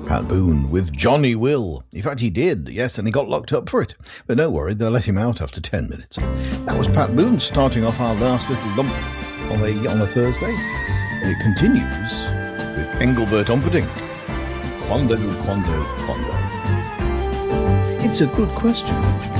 Pat Boone with Johnny Will. In fact, he did, yes, and he got locked up for it. But don't worry, they'll let him out after 10 minutes. That was Pat Boone starting off our last little lump on a Thursday. And it continues with Engelbert Humperdinck. Quando. It's a good question, don't you